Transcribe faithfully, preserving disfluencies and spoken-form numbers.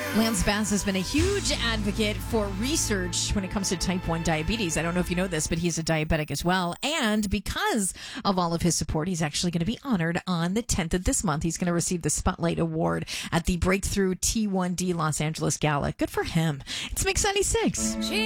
Lance Bass has been a huge advocate for research when it comes to type one diabetes. I don't know if you know this, but he's a diabetic as well. And because of all of his support, he's actually going to be honored on the tenth of this month. He's going to receive the Spotlight Award at the Breakthrough T one D Los Angeles Gala. Good for him. It's Mix ninety-six.